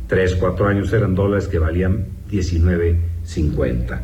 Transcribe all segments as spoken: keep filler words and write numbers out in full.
tres, cuatro años eran dólares que valían diecinueve cincuenta.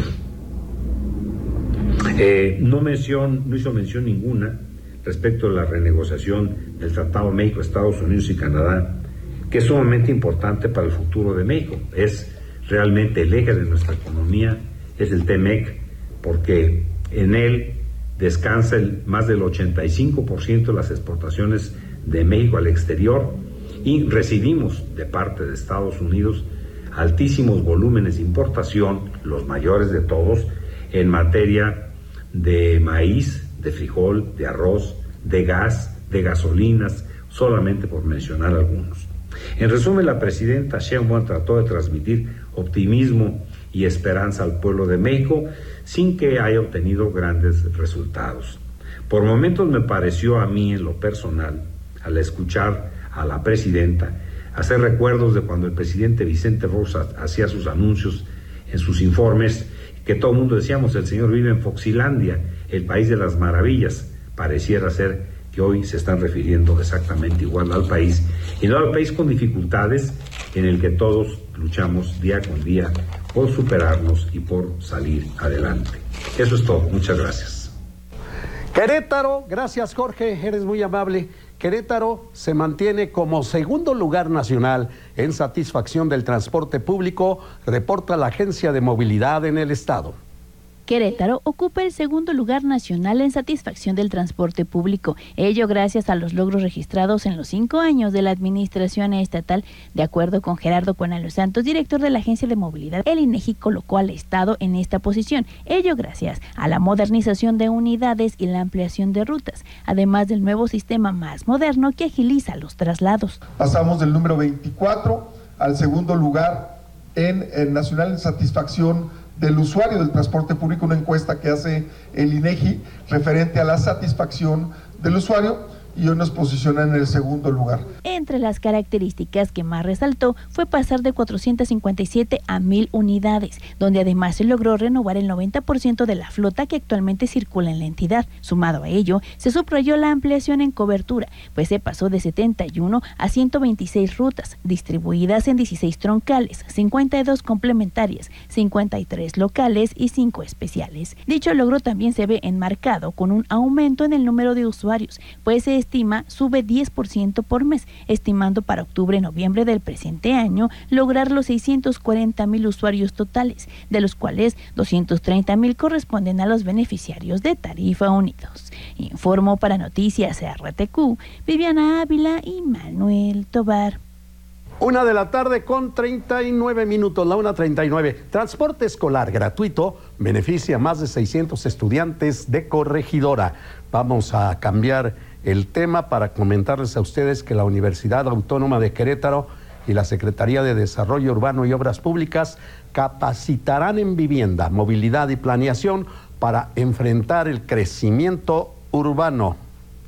Eh, no, mención, no hizo mención ninguna respecto a la renegociación del Tratado México, Estados Unidos y Canadá, que es sumamente importante para el futuro de México. Es realmente el eje de nuestra economía, es el TEMEC, porque en él descansa el, más del ochenta y cinco por ciento de las exportaciones de México al exterior, y recibimos de parte de Estados Unidos altísimos volúmenes de importación, los mayores de todos, en materia de maíz, de frijol, de arroz, de gas, de gasolinas, solamente por mencionar algunos. En resumen, la presidenta Sheinbaum trató de transmitir optimismo y esperanza al pueblo de México sin que haya obtenido grandes resultados. Por momentos me pareció a mí, en lo personal, al escuchar a la presidenta, hacer recuerdos de cuando el presidente Vicente Fox hacía sus anuncios en sus informes, que todo el mundo decíamos, el señor vive en Foxilandia, el país de las maravillas. Pareciera ser que hoy se están refiriendo exactamente igual al país, y no al país con dificultades, en el que todos luchamos día con día por superarnos y por salir adelante. Eso es todo, muchas gracias. Querétaro, gracias Jorge, eres muy amable. Querétaro se mantiene como segundo lugar nacional en satisfacción del transporte público, reporta la Agencia de Movilidad en el estado. Querétaro ocupa el segundo lugar nacional en satisfacción del transporte público, ello gracias a los logros registrados en los cinco años de la administración estatal. De acuerdo con Gerardo Cuena Los Santos, director de la Agencia de Movilidad, el INEGI colocó al estado en esta posición, ello gracias a la modernización de unidades y la ampliación de rutas, además del nuevo sistema más moderno que agiliza los traslados. Pasamos del número veinticuatro al segundo lugar en el nacional en satisfacción del usuario del transporte público, una encuesta que hace el INEGI referente a la satisfacción del usuario, y hoy nos posiciona en el segundo lugar. Entre las características que más resaltó fue pasar de cuatrocientas cincuenta y siete a mil unidades, donde además se logró renovar el noventa por ciento de la flota que actualmente circula en la entidad. Sumado a ello, se subrayó la ampliación en cobertura, pues se pasó de setenta y uno a ciento veintiséis rutas, distribuidas en dieciséis troncales, cincuenta y dos complementarias, cincuenta y tres locales y cinco especiales. Dicho logro también se ve enmarcado con un aumento en el número de usuarios, pues se estima sube diez por ciento por mes, estimando para octubre-noviembre del presente año lograr los seiscientos cuarenta mil usuarios totales, de los cuales doscientos treinta mil corresponden a los beneficiarios de Tarifa Unidos. Informó para Noticias R T Q, Viviana Ávila y Manuel Tobar. Una de la tarde con treinta y nueve minutos, la una treinta y nueve. Transporte escolar gratuito beneficia a más de seiscientos estudiantes de Corregidora. Vamos a cambiar el tema para comentarles a ustedes que la Universidad Autónoma de Querétaro y la Secretaría de Desarrollo Urbano y Obras Públicas capacitarán en vivienda, movilidad y planeación para enfrentar el crecimiento urbano.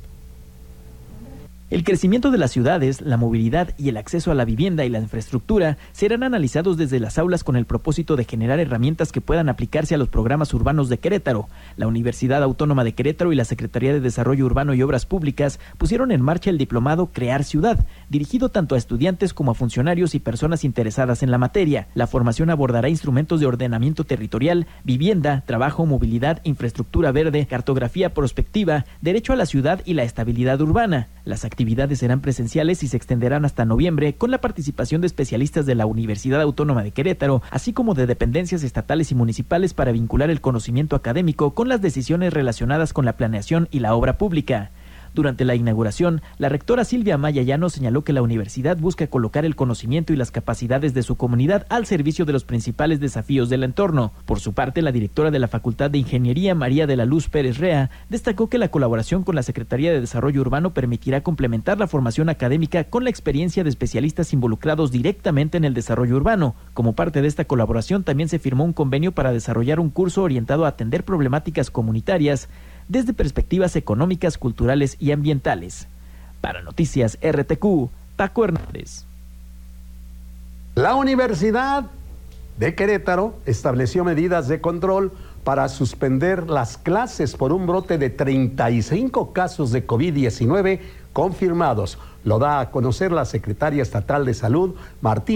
El crecimiento de las ciudades, la movilidad y el acceso a la vivienda y la infraestructura serán analizados desde las aulas con el propósito de generar herramientas que puedan aplicarse a los programas urbanos de Querétaro. La Universidad Autónoma de Querétaro y la Secretaría de Desarrollo Urbano y Obras Públicas pusieron en marcha el diplomado Crear Ciudad, dirigido tanto a estudiantes como a funcionarios y personas interesadas en la materia. La formación abordará instrumentos de ordenamiento territorial, vivienda, trabajo, movilidad, infraestructura verde, cartografía prospectiva, derecho a la ciudad y la estabilidad urbana. Las actividades serán presenciales y se extenderán hasta noviembre con la participación de especialistas de la Universidad Autónoma de Querétaro, así como de dependencias estatales y municipales para vincular el conocimiento académico con las decisiones relacionadas con la planeación y la obra pública. Durante la inauguración, la rectora Silvia Amaya Llano señaló que la universidad busca colocar el conocimiento y las capacidades de su comunidad al servicio de los principales desafíos del entorno. Por su parte, la directora de la Facultad de Ingeniería, María de la Luz Pérez Rea, destacó que la colaboración con la Secretaría de Desarrollo Urbano permitirá complementar la formación académica con la experiencia de especialistas involucrados directamente en el desarrollo urbano. Como parte de esta colaboración, también se firmó un convenio para desarrollar un curso orientado a atender problemáticas comunitarias desde perspectivas económicas, culturales y ambientales. Para Noticias R T Q, Paco Hernández. La Universidad de Querétaro estableció medidas de control para suspender las clases por un brote de treinta y cinco casos de COVID diecinueve confirmados. Lo da a conocer la secretaria estatal de Salud, Martín